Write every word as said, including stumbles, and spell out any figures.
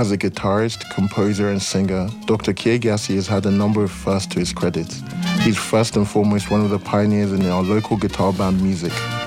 As a guitarist, composer, and singer, Doctor Kye Gyasi has had a number of firsts to his credit. He's first and foremost one of the pioneers in our local guitar band music,